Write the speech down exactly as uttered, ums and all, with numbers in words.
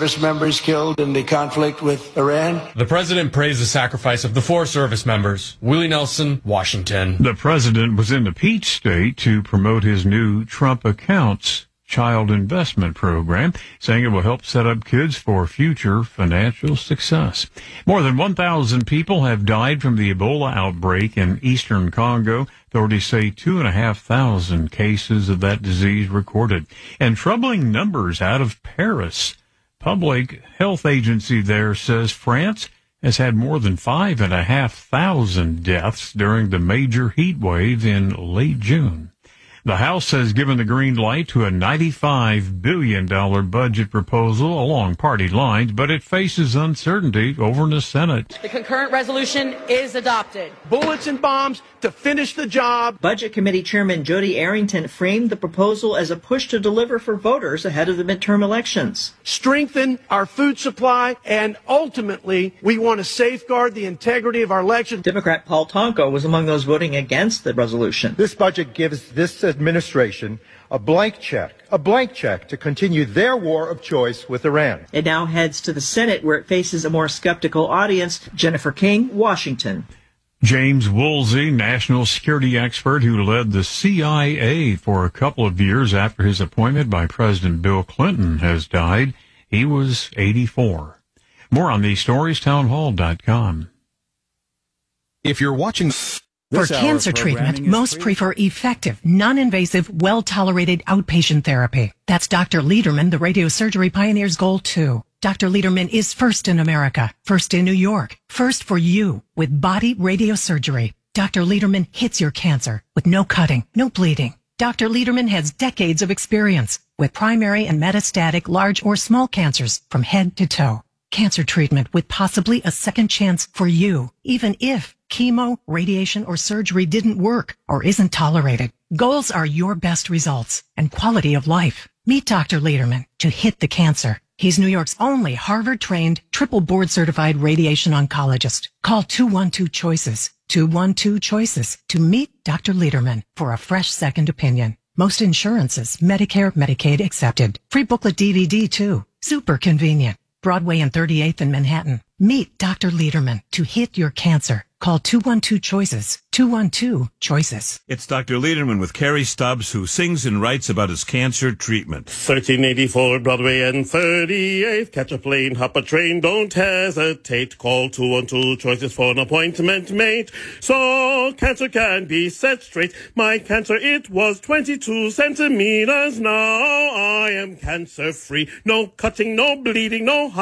service members killed in the conflict with Iran. The president praised the sacrifice of the four service members. Willie Nelson, Washington. The president was in the Peach State to promote his new Trump Accounts child investment program, saying it will help set up kids for future financial success. More than one thousand people have died from the Ebola outbreak in eastern Congo. Authorities say two and a half thousand cases of that disease recorded. And troubling numbers out of Paris. Public health agency there says France has had more than five and a half thousand deaths during the major heat wave in late June. The House has given the green light to a ninety-five billion dollars budget proposal along party lines, but it faces uncertainty over in the Senate. The concurrent resolution is adopted. Bullets and bombs to finish the job. Budget Committee Chairman Jody Arrington framed the proposal as a push to deliver for voters ahead of the midterm elections. Strengthen our food supply, and ultimately, we want to safeguard the integrity of our election. Democrat Paul Tonko was among those voting against the resolution. This budget gives this administration a blank check, a blank check to continue their war of choice with Iran. It now heads to the Senate, where it faces a more skeptical audience. Jennifer King, Washington. James Woolsey, national security expert who led the C I A for a couple of years after his appointment by President Bill Clinton, has died. He was eighty-four. More on these stories, townhall dot com. If you're watching... For cancer treatment, most prefer effective, non-invasive, well-tolerated outpatient therapy. That's Doctor Lederman, the radiosurgery pioneer's goal, too. Doctor Lederman is first in America, first in New York, first for you with body radiosurgery. Doctor Lederman hits your cancer with no cutting, no bleeding. Doctor Lederman has decades of experience with primary and metastatic large or small cancers from head to toe. Cancer treatment with possibly a second chance for you, even if chemo, radiation, or surgery didn't work or isn't tolerated. Goals are your best results and quality of life. Meet Doctor Lederman to hit the cancer. He's New York's only Harvard-trained, triple board-certified radiation oncologist. Call two one two choices, two one two choices to meet Doctor Lederman for a fresh second opinion. Most insurances, Medicare, Medicaid accepted. Free booklet D V D too. Super convenient. Broadway and thirty-eighth in Manhattan. Meet Doctor Lederman to hit your cancer. Call two one two choices, two one two choices. It's Doctor Lederman with Carrie Stubbs, who sings and writes about his cancer treatment. thirteen eighty-four Broadway and thirty-eighth. Catch a plane, hop a train, don't hesitate. Call two one two choices for an appointment made. So cancer can be set straight. My cancer, it was twenty-two centimeters. Now I am cancer free. No cutting, no bleeding, no